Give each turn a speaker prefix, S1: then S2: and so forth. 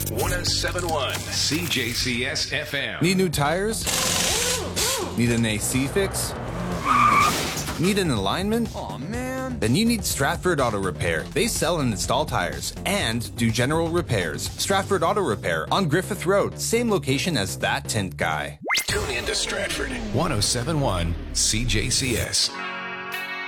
S1: 1071 CJCS FM.
S2: Need new tires? Need an AC fix? Need an alignment?
S3: Aw, man.
S2: Then you need Stratford Auto Repair. They sell and install tires and do general repairs. Stratford Auto Repair on Griffith Road, same location as that tint guy.
S1: Tune in to Stratford 1071 CJCS.